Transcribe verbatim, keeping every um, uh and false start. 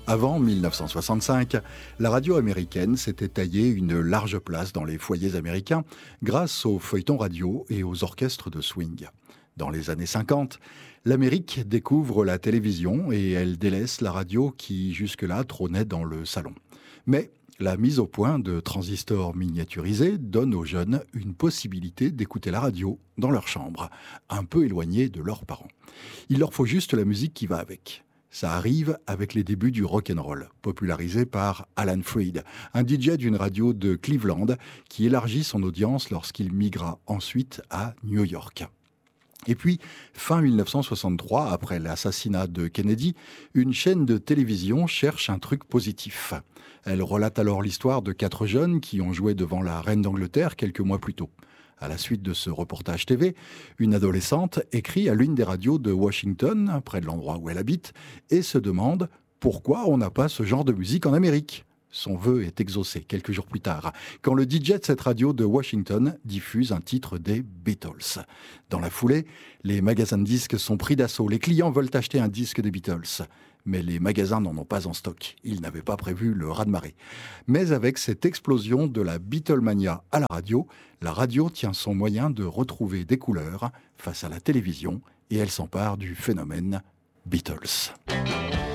Avant mille neuf cent soixante-cinq, la radio américaine s'était taillée une large place dans les foyers américains grâce aux feuilletons radio et aux orchestres de swing. Dans les années cinquante, l'Amérique découvre la télévision et elle délaisse la radio qui jusque-là trônait dans le salon. Mais la mise au point de transistors miniaturisés donne aux jeunes une possibilité d'écouter la radio dans leur chambre, un peu éloignée de leurs parents. Il leur faut juste la musique qui va avec. Ça arrive avec les débuts du rock'n'roll, popularisé par Alan Freed, un D J d'une radio de Cleveland qui élargit son audience lorsqu'il migra ensuite à New York. Et puis, fin mille neuf cent soixante-trois, après l'assassinat de Kennedy, une chaîne de télévision cherche un truc positif. Elle relate alors l'histoire de quatre jeunes qui ont joué devant la reine d'Angleterre quelques mois plus tôt. À la suite de ce reportage T V, une adolescente écrit à l'une des radios de Washington, près de l'endroit où elle habite, et se demande pourquoi on n'a pas ce genre de musique en Amérique. Son vœu est exaucé quelques jours plus tard, quand le D J de cette radio de Washington diffuse un titre des Beatles. Dans la foulée, les magasins de disques sont pris d'assaut. Les clients veulent acheter un disque des Beatles. Mais les magasins n'en ont pas en stock. Ils n'avaient pas prévu le raz-de-marée. Mais avec cette explosion de la Beatlemania à la radio, la radio tient son moyen de retrouver des couleurs face à la télévision et elle s'empare du phénomène Beatles.